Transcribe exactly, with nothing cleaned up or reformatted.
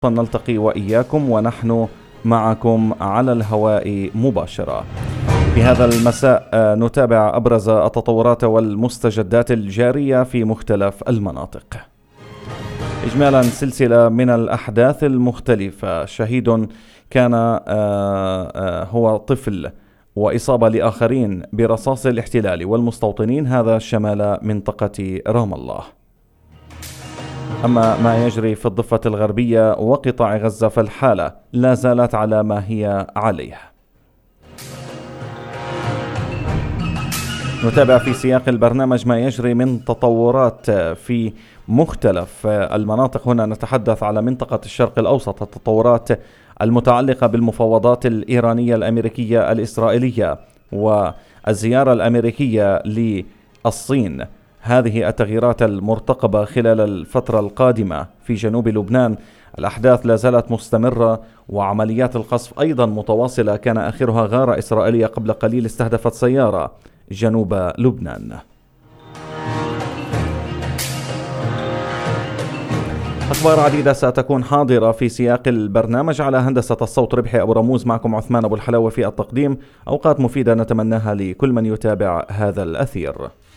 نلتقي وإياكم ونحن معكم على الهواء مباشرة. في هذا المساء نتابع أبرز التطورات والمستجدات الجارية في مختلف المناطق. إجمالا سلسلة من الأحداث المختلفة، شهيد كان هو طفل وإصابة لآخرين برصاص الاحتلال والمستوطنين، هذا شمال منطقة رام الله. أما ما يجري في الضفة الغربية وقطاع غزة فالحالة لا زالت على ما هي عليه. نتابع في سياق البرنامج ما يجري من تطورات في مختلف المناطق. هنا نتحدث على منطقة الشرق الأوسط، التطورات المتعلقة بالمفاوضات الإيرانية الأمريكية الإسرائيلية والزيارة الأمريكية للصين. هذه التغييرات المرتقبة خلال الفترة القادمة في جنوب لبنان. الأحداث لا زالت مستمرة وعمليات القصف أيضا متواصلة، كان آخرها غارة إسرائيلية قبل قليل استهدفت سيارة جنوب لبنان. أخبار عديدة ستكون حاضرة في سياق البرنامج. على هندسة الصوت ربحي أبو رموز، معكم عثمان أبو الحلاوة في التقديم. أوقات مفيدة نتمناها لكل من يتابع هذا الأثير.